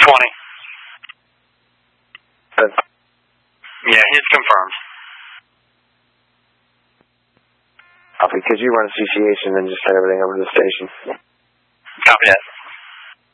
20. Good. Yeah, he's confirmed. Copy. Could you run CCH and then just send everything over to the station? Copy that.